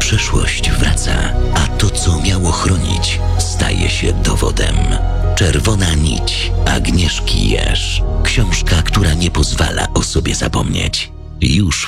Przeszłość wraca, a to, co miało chronić, staje się dowodem. Czerwona nić Agnieszki Jerz. Książka, która nie pozwala o sobie zapomnieć. Już